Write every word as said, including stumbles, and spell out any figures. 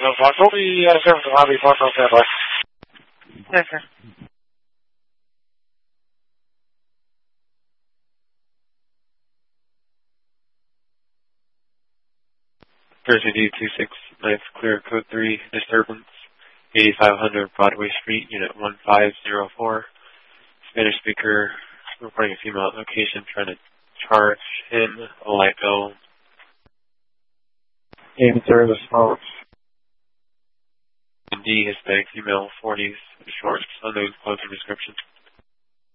South Foxhole, the uh, service of Hobby Foxhole Satellite. Yes, sir. Jersey D two six nine, clear code three, disturbance, eighty-five hundred Broadway Street, unit one five zero four. Spanish speaker, reporting a female at location, trying to charge him a light bill. And service folks. D, Hispanic female, forties, short, unknown clothing description.